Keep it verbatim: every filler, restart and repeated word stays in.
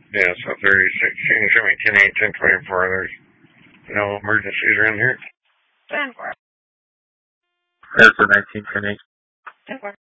Yeah, so thirty-six. You can show me ten eight, ten twenty-four. There's no emergencies around here. ten four. There's the nineteen ten eight. ten four.